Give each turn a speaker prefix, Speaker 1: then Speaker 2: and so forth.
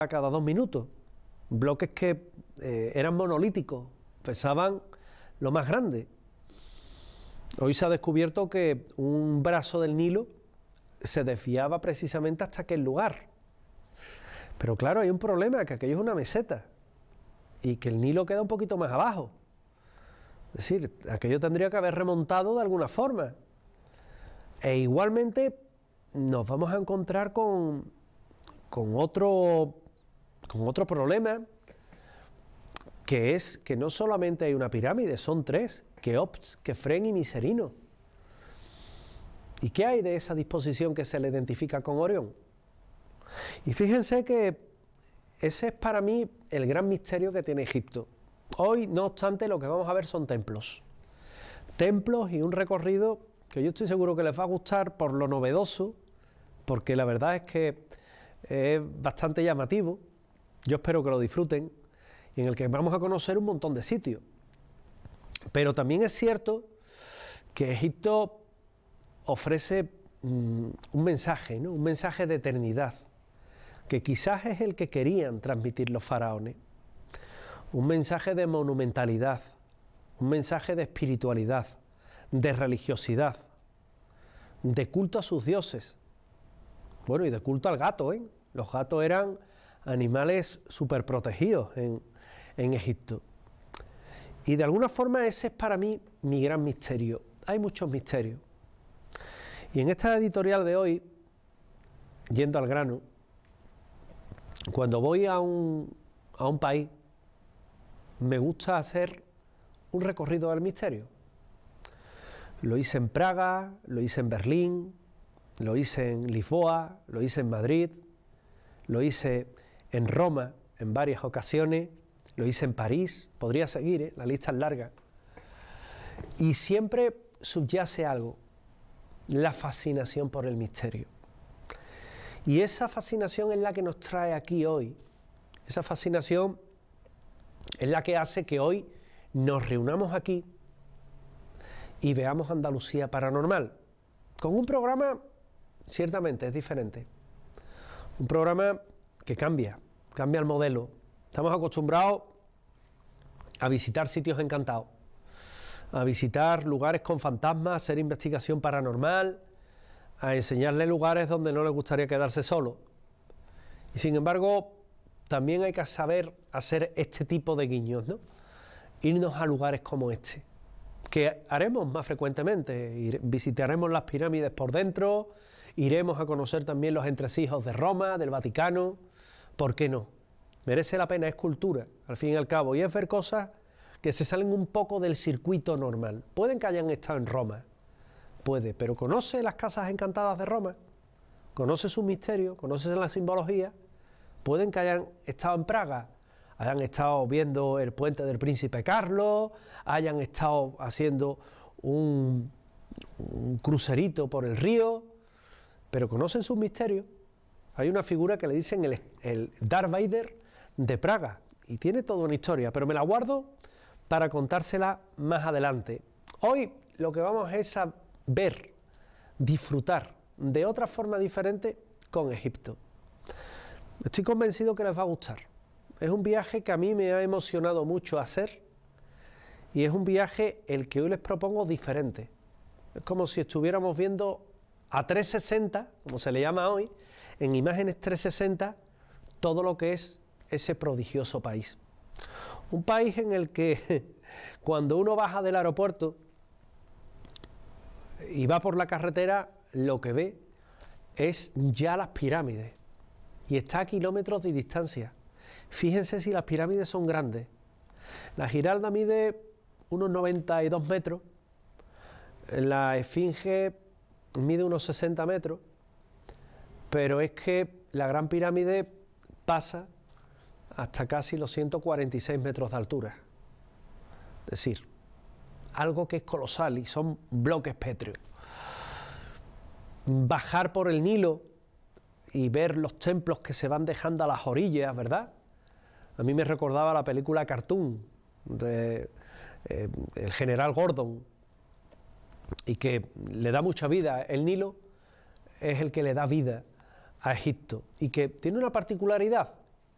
Speaker 1: cada 2 minutos, bloques que eran monolíticos, pesaban lo más grande. Hoy se ha descubierto que un brazo del Nilo se desviaba precisamente hasta aquel lugar. Pero claro, hay un problema, que aquello es una meseta y que el Nilo queda un poquito más abajo. Es decir, aquello tendría que haber remontado de alguna forma. E igualmente nos vamos a encontrar con otro problema, que es que no solamente hay una pirámide, son 3, Keops, Kefren y Miserino. ¿Y qué hay de esa disposición que se le identifica con Orión? Y fíjense que ese es para mí el gran misterio que tiene Egipto. Hoy, no obstante, lo que vamos a ver son templos. Templos y un recorrido que yo estoy seguro que les va a gustar por lo novedoso, porque la verdad es que es bastante llamativo. Yo espero que lo disfruten, y en el que vamos a conocer un montón de sitios. Pero también es cierto que Egipto ofrece un mensaje, ¿no? Un mensaje de eternidad, que quizás es el que querían transmitir los faraones. Un mensaje de monumentalidad, un mensaje de espiritualidad, de religiosidad, de culto a sus dioses. Bueno, y de culto al gato, ¿eh? Los gatos eran animales súper protegidos en Egipto. Y de alguna forma ese es para mí mi gran misterio. Hay muchos misterios. Y en esta editorial de hoy, yendo al grano, cuando voy a un país, me gusta hacer un recorrido del misterio. Lo hice en Praga, lo hice en Berlín, lo hice en Lisboa, lo hice en Madrid, lo hice en Roma en varias ocasiones, lo hice en París, podría seguir, la lista es larga. Y siempre subyace algo, la fascinación por el misterio. Y esa fascinación es la que nos trae aquí hoy. Esa fascinación es la que hace que hoy nos reunamos aquí y veamos Andalucía Paranormal, con un programa, ciertamente es diferente. Un programa que cambia el modelo. Estamos acostumbrados a visitar sitios encantados, a visitar lugares con fantasmas, a hacer investigación paranormal, a enseñarle lugares donde no les gustaría quedarse solo. Y sin embargo, también hay que saber hacer este tipo de guiños, ¿no? Irnos a lugares como este, que haremos más frecuentemente. Visitaremos las pirámides por dentro, iremos a conocer también los entresijos de Roma, del Vaticano. ¿Por qué no? Merece la pena, es cultura, al fin y al cabo, y es ver cosas que se salen un poco del circuito normal. Pueden que hayan estado en Roma, puede, pero ¿conoce las casas encantadas de Roma? ¿Conoce sus misterios? ¿Conoce la simbología? Pueden que hayan estado en Praga, hayan estado viendo el puente del Príncipe Carlos, hayan estado haciendo un crucerito por el río, pero ¿conocen sus misterios? Hay una figura que le dicen el Darth Vader de Praga, y tiene toda una historia, pero me la guardo para contársela más adelante. Hoy lo que vamos es a ver, disfrutar de otra forma diferente con Egipto. Estoy convencido que les va a gustar. Es un viaje que a mí me ha emocionado mucho hacer, y es un viaje el que hoy les propongo diferente. Es como si estuviéramos viendo a 360, como se le llama hoy, en imágenes 360, todo lo que es ese prodigioso país. Un país en el que cuando uno baja del aeropuerto y va por la carretera, lo que ve es ya las pirámides, y está a kilómetros de distancia. Fíjense si las pirámides son grandes. La Giralda mide unos 92 metros, la Esfinge mide unos 60 metros, pero es que la Gran Pirámide pasa hasta casi los 146 metros de altura. Es decir, algo que es colosal, y son bloques pétreos. Bajar por el Nilo y ver los templos que se van dejando a las orillas, ¿verdad? A mí me recordaba la película Cartoon de el general Gordon, y que le da mucha vida. El Nilo es el que le da vida a Egipto, y que tiene una particularidad,